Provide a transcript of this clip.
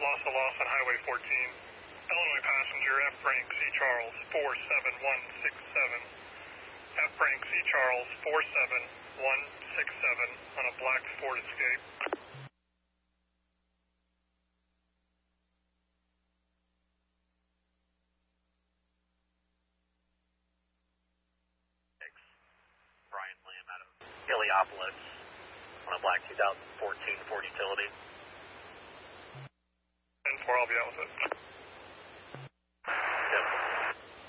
loss on Highway 14. Illinois passenger F. Frank C. Charles 47167. F. Frank C. Charles 47167 on a black Ford Escape. Brian Lamb out of Heliopolis on a black 2014 Ford Utility. 10-4, I'll be out with it.